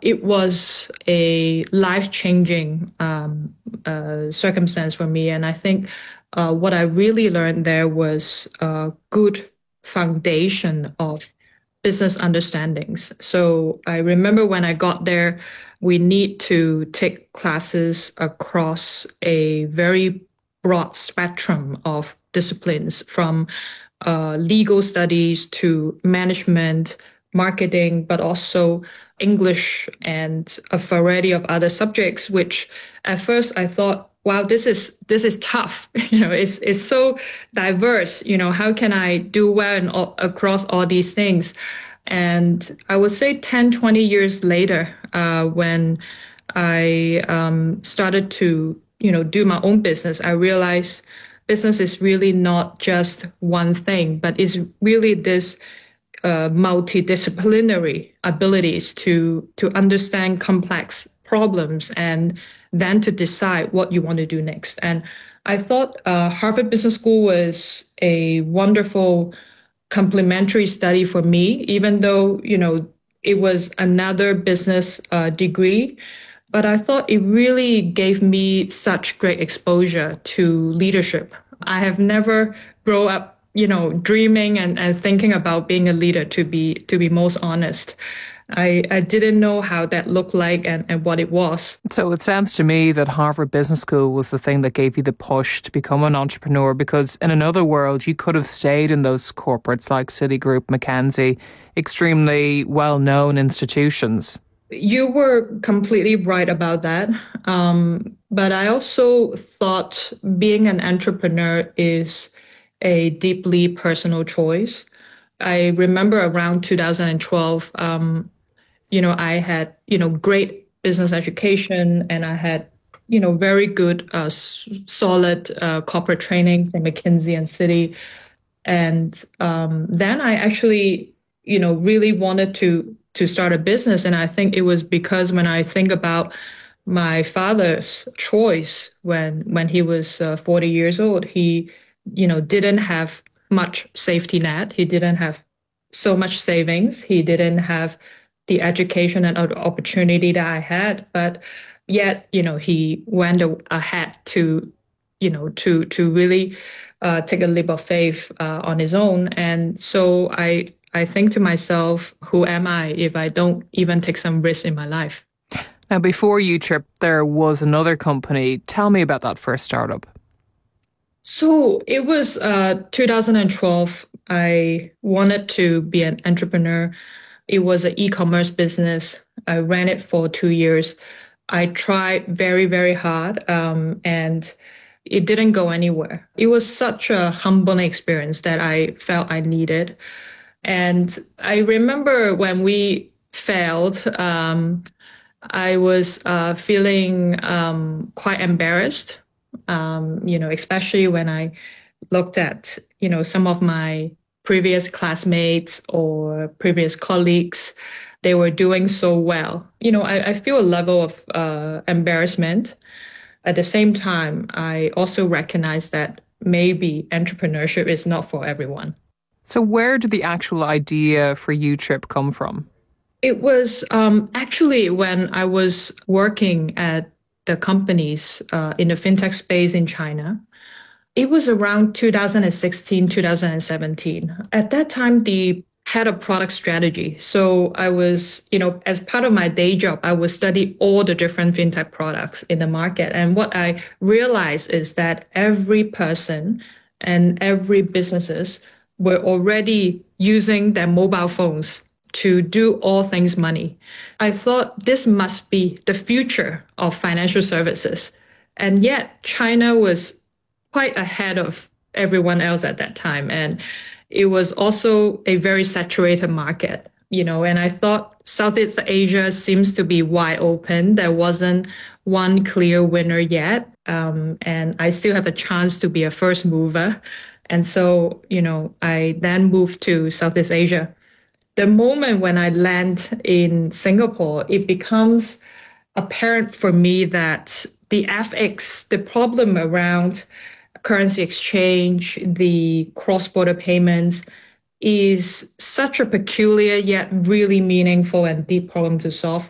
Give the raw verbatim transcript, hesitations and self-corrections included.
It was a life-changing um, uh, circumstance for me. And I think uh, what I really learned there was a good foundation of business understandings. So I remember when I got there, we need to take classes across a very broad spectrum of disciplines, from uh, legal studies to management, marketing, but also English and a variety of other subjects, which at first I thought, wow, this is this is tough. You know, it's it's so diverse. You know, how can I do well in all, across all these things? And I would say ten, twenty years later, uh, when I um, started to, you know, do my own business, I realized business is really not just one thing, but it's really this uh, multidisciplinary abilities to to understand complex problems and then to decide what you want to do next. And I thought uh, Harvard Business School was a wonderful complementary study for me, even though, you know, it was another business uh, degree. But I thought it really gave me such great exposure to leadership. I have never grown up, you know, dreaming and, and thinking about being a leader, to be to be most honest. I, I didn't know how that looked like and, and what it was. So it sounds to me that Harvard Business School was the thing that gave you the push to become an entrepreneur, because in another world, you could have stayed in those corporates like Citigroup, McKinsey, extremely well-known institutions. You were completely right about that. Um, but I also thought being an entrepreneur is a deeply personal choice. I remember around two thousand twelve, um, you know, I had, you know, great business education, and I had, you know, very good, uh, s- solid uh, corporate training from McKinsey and Citi. And um, then I actually, you know, really wanted to to start a business. And I think it was because when I think about my father's choice when when he was uh, forty years old, he, you know, didn't have much safety net. He didn't have so much savings. He didn't have the education and other opportunity that I had. But yet, you know, he went a- ahead to, you know, to to really uh, take a leap of faith uh, on his own. And so I I think to myself, who am I if I don't even take some risk in my life? Now, before UTrip, there was another company. Tell me about that first startup. So it was uh, two thousand twelve. I wanted to be an entrepreneur. It was an e-commerce business. I ran it for two years. I tried very, very hard, um, and it didn't go anywhere. It was such a humbling experience that I felt I needed. And I remember when we failed, um, I was uh, feeling um, quite embarrassed, um, you know, especially when I looked at, you know, some of my previous classmates or previous colleagues. They were doing so well. You know, I, I feel a level of uh, embarrassment. At the same time, I also recognize that maybe entrepreneurship is not for everyone. So where did the actual idea for UTrip come from? It was um, actually when I was working at the companies uh, in the fintech space in China. It was around two thousand sixteen, two thousand seventeen. At that time, the head of product strategy. So I was, you know, as part of my day job, I would study all the different fintech products in the market. And what I realized is that every person and every businesses were already using their mobile phones to do all things money. I thought this must be the future of financial services. And yet China was quite ahead of everyone else at that time. And it was also a very saturated market, you know, and I thought Southeast Asia seems to be wide open. There wasn't one clear winner yet. Um, and I still have a chance to be a first mover. And so, you know, I then moved to Southeast Asia. The moment when I land in Singapore, it becomes apparent for me that the F X, the problem around currency exchange, the cross-border payments is such a peculiar yet really meaningful and deep problem to solve.